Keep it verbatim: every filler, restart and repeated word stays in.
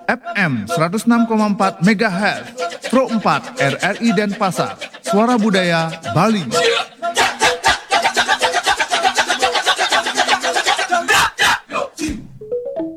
F M seratus enam koma empat MHz, Pro empat R R I Denpasar, Suara Budaya Bali.